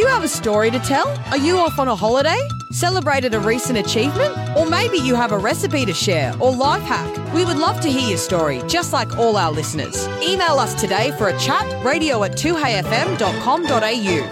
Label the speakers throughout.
Speaker 1: have a story to tell? Are you off on a holiday? Celebrated a recent achievement? Or maybe you have a recipe to share or life hack? We would love to hear your story, just like all our listeners. Email us today for a chat, radio@2hfm.com.au.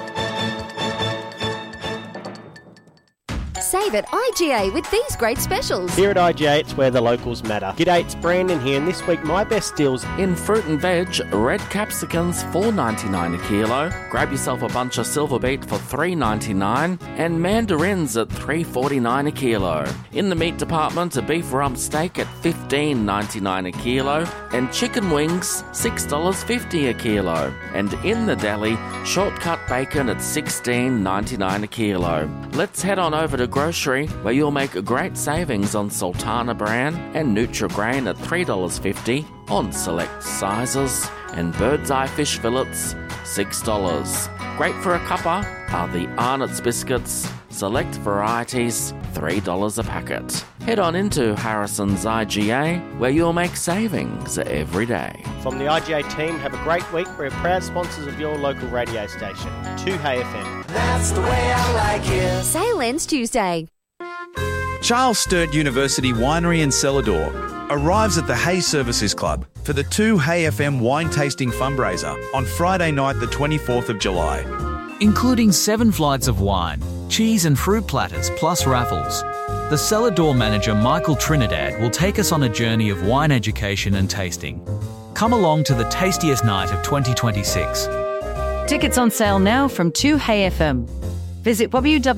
Speaker 2: Save at IGA with these great specials.
Speaker 3: Here at IGA, it's where the locals matter. G'day, it's Brandon here, and this week my best deals
Speaker 4: in fruit and veg, red capsicums $4.99 a kilo. Grab yourself a bunch of silver beet for $3.99 and mandarins at $3.49 a kilo. In the meat department, a beef rump steak at $15.99 a kilo and chicken wings $6.50 a kilo. And in the deli, shortcut bacon at $16.99 a kilo. Let's head on over to Grocery, where you'll make a great savings on Sultana bran and Nutri-Grain at $3.50 on select sizes, and Bird's Eye fish fillets $6. Great for a cuppa are the Arnott's biscuits, select varieties $3 a packet. Head on into Harrison's IGA, where you'll make savings every day.
Speaker 3: From the IGA team, have a great week. We're proud sponsors of your local radio station, 2HFM.
Speaker 5: That's the way I like it.
Speaker 2: Sale ends Tuesday.
Speaker 6: Charles Sturt University Winery and Cellar Door arrives at the Hay Services Club for the 2HFM Wine Tasting Fundraiser on Friday night the 24th of July.
Speaker 7: Including 7 flights of wine, cheese and fruit platters plus raffles. The Cellar Door manager Michael Trinidad will take us on a journey of wine education and tasting. Come along to the tastiest night of 2026.
Speaker 8: Tickets on sale now from 2HFM. Visit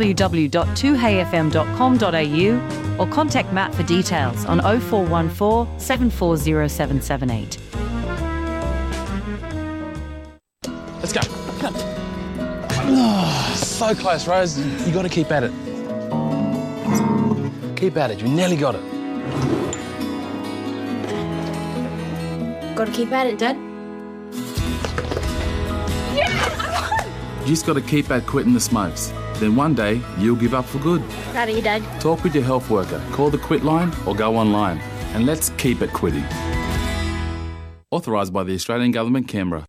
Speaker 8: www.2hfm.com.au or contact Matt for details on 0414 740778.
Speaker 9: Let's go. Come. Oh, so close, Rose. You got to keep at it. Keep at it. You nearly got it.
Speaker 10: Got to keep at it, Dad.
Speaker 9: You just got to keep at quitting the smokes. Then one day, you'll give up for good.
Speaker 10: Proud of you, Dad.
Speaker 9: Talk with your health worker, call the Quit line or go online. And let's keep it quitting. Authorised by the Australian Government, Canberra.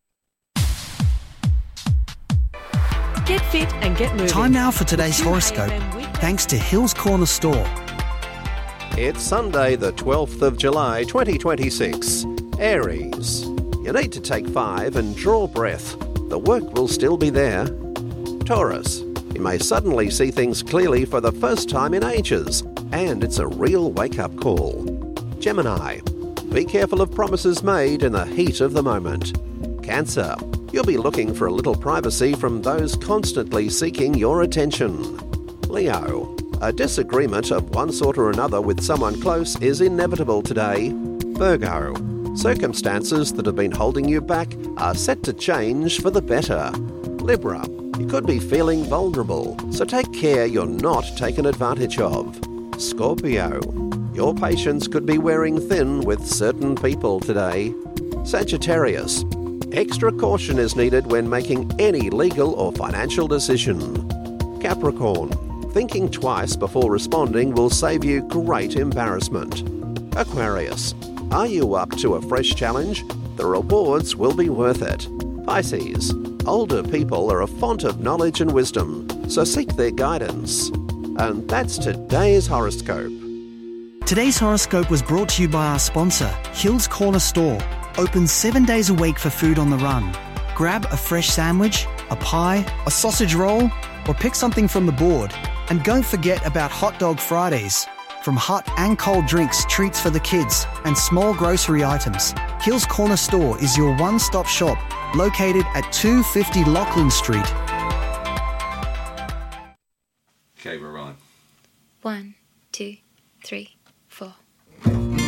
Speaker 8: Get fit and get moving.
Speaker 11: Time now for today's horoscope, thanks to Hills Corner Store.
Speaker 12: It's Sunday the 12th of July 2026. Aries. You need to take 5 and draw breath. The work will still be there. Taurus. You may suddenly see things clearly for the first time in ages, and it's a real wake-up call. Gemini. Be careful of promises made in the heat of the moment. Cancer. You'll be looking for a little privacy from those constantly seeking your attention. Leo. A disagreement of one sort or another with someone close is inevitable today. Virgo. Circumstances that have been holding you back are set to change for the better. Libra. You could be feeling vulnerable, so take care you're not taken advantage of. Scorpio. Your patience could be wearing thin with certain people today. Sagittarius. Extra caution is needed when making any legal or financial decision. Capricorn. Thinking twice before responding will save you great embarrassment. Aquarius. Are you up to a fresh challenge? The rewards will be worth it. Pisces. Older people are a font of knowledge and wisdom, so seek their guidance. And that's today's horoscope.
Speaker 11: Today's horoscope was brought to you by our sponsor, Hills Corner Store. Open 7 days a week for food on the run. Grab a fresh sandwich, a pie, a sausage roll, or pick something from the board. And don't forget about Hot Dog Fridays. From hot and cold drinks, treats for the kids, and small grocery items, Hills Corner Store is your one-stop shop, located at 250 Lachlan Street.
Speaker 13: Okay, we're rolling.
Speaker 10: 1, 2, 3, 4.